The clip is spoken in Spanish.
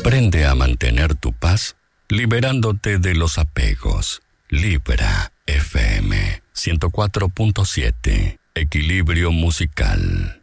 Aprende a mantener tu paz liberándote de los apegos. Libra FM 104.7. Equilibrio musical.